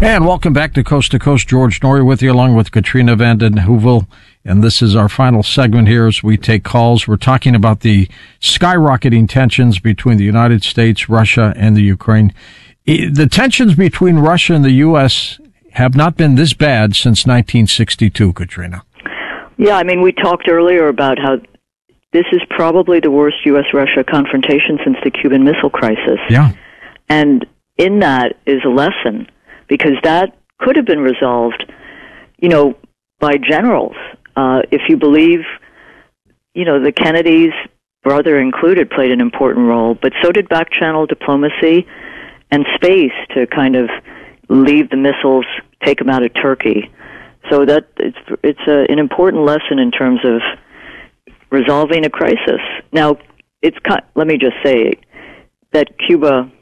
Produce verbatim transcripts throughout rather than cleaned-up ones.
And welcome back to Coast to Coast. George Noory with you, along with Katrina vanden Heuvel. And this is our final segment here as we take calls. We're talking about the skyrocketing tensions between the United States, Russia, and the Ukraine. The tensions between Russia and the U S have not been this bad since nineteen sixty-two, Katrina. Yeah, I mean, we talked earlier about how this is probably the worst U S Russia confrontation since the Cuban Missile Crisis. Yeah. And in that is a lesson, because that could have been resolved, you know, by generals. Uh, if you believe, you know, the Kennedys, brother included, played an important role, but so did back-channel diplomacy and space to kind of leave the missiles, take them out of Turkey. So that it's it's a, an important lesson in terms of resolving a crisis. Now, it's let me just say that Cuba.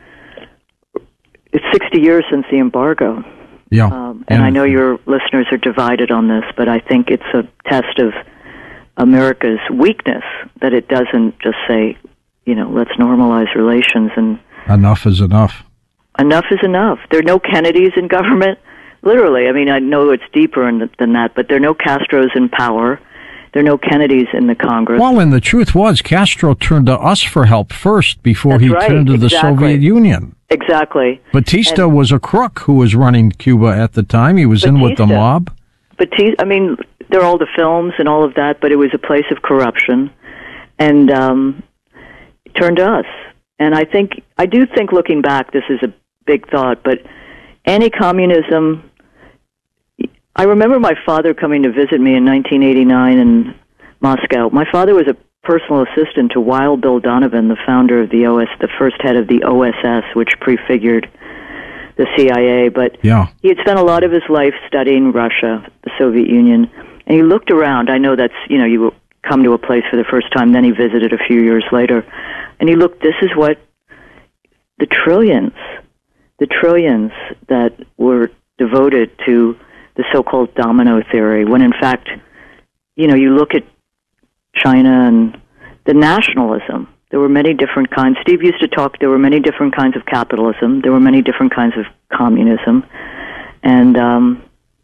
It's sixty years since the embargo. Yeah. Um, and, and I know your listeners are divided on this, but I think it's a test of America's weakness that it doesn't just say, you know, let's normalize relations. And enough is enough. Enough is enough. There are no Kennedys in government, literally. I mean, I know it's deeper in the, than that, but there are no Castros in power. There are no Kennedys in the Congress. Well, and the truth was, Castro turned to us for help first before That's he right, turned to exactly. the Soviet Union. Exactly. Batista and, was a crook who was running Cuba at the time. He was Batista, in with the mob. Batista, I mean, there are all the films and all of that, but it was a place of corruption. And um, it turned to us. And I think, I do think looking back, this is a big thought, but anti-communism, I remember my father coming to visit me in nineteen eighty-nine in Moscow. My father was a personal assistant to Wild Bill Donovan, the founder of the O S, the first head of the O S S, which prefigured the C I A. But yeah. he had spent a lot of his life studying Russia, the Soviet Union, and he looked around. I know that's, you know, you come to a place for the first time, then he visited a few years later, and he looked, this is what the trillions, the trillions that were devoted to the so-called domino theory, when in fact, you know, you look at China and the nationalism. There were many different kinds. Steve used to talk, there were many different kinds of capitalism. There were many different kinds of communism. And um,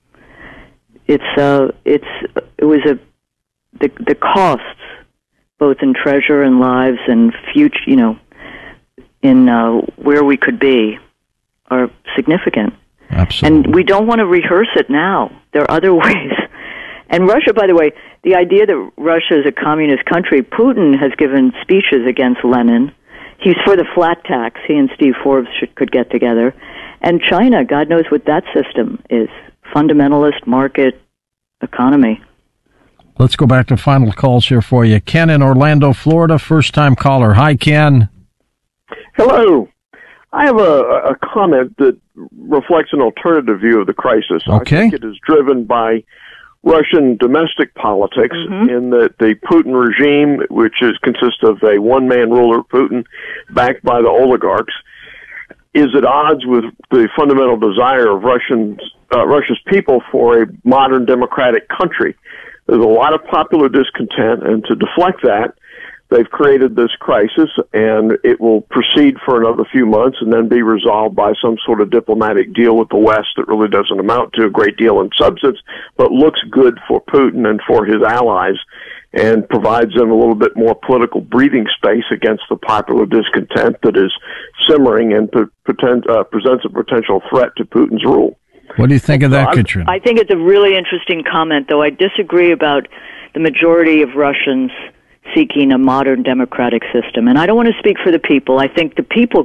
it's, uh, it's, it was a, the, the costs, both in treasure and lives and future, you know, in uh, where we could be, are significant. Absolutely. And we don't want to rehearse it now. There are other ways. And Russia, by the way, the idea that Russia is a communist country, Putin has given speeches against Lenin. He's for the flat tax. He and Steve Forbes should, could get together. And China, God knows what that system is. Fundamentalist market economy. Let's go back to final calls here for you. Ken in Orlando, Florida, first-time caller. Hi, Ken. Hello. I have a, a comment that reflects an alternative view of the crisis. Okay. I think it is driven by Russian domestic politics, mm-hmm. in that the Putin regime, which is consists of a one-man ruler, Putin, backed by the oligarchs, is at odds with the fundamental desire of Russians, uh, Russia's people for a modern democratic country. There's a lot of popular discontent, and to deflect that, they've created this crisis, and it will proceed for another few months and then be resolved by some sort of diplomatic deal with the West that really doesn't amount to a great deal in substance, but looks good for Putin and for his allies, and provides them a little bit more political breathing space against the popular discontent that is simmering and pre- pretend, uh, presents a potential threat to Putin's rule. What do you think of that, so Katrina? I think it's a really interesting comment, though I disagree about the majority of Russians seeking a modern democratic system. And I don't want to speak for the people. I think the people